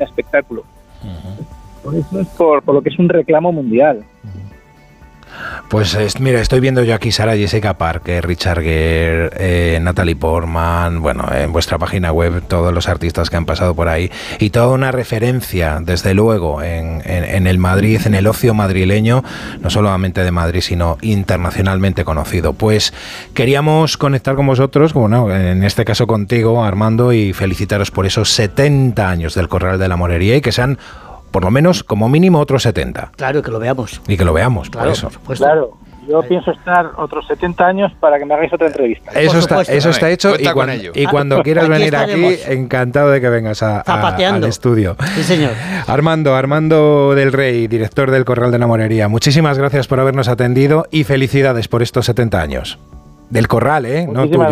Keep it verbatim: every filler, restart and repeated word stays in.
un espectáculo. Uh-huh. Por eso es por, por lo que es un reclamo mundial. Uh-huh. Pues es, mira, estoy viendo yo aquí Sarah Jessica Parker, Richard Gere, eh, Natalie Portman, bueno, en vuestra página web todos los artistas que han pasado por ahí y toda una referencia, desde luego, en, en, en el Madrid, en el ocio madrileño, no solamente de Madrid, sino internacionalmente conocido. Pues queríamos conectar con vosotros, bueno, en este caso contigo, Armando, y felicitaros por esos setenta años del Corral de la Morería y que sean por lo menos, como mínimo, otros setenta. Claro, que lo veamos. Y que lo veamos, claro, por eso. Por supuesto. Claro, yo Ahí. pienso estar otros setenta años para que me hagáis otra entrevista. Eso está, eso está hecho y cuando, y cuando quieras aquí venir estaremos. aquí, encantado de que vengas a, a, al estudio. Sí, señor. Armando, Armando del Rey, director del Corral de la Morería, muchísimas gracias por habernos atendido y felicidades por estos setenta años. Del Corral, ¿eh? No tuyo.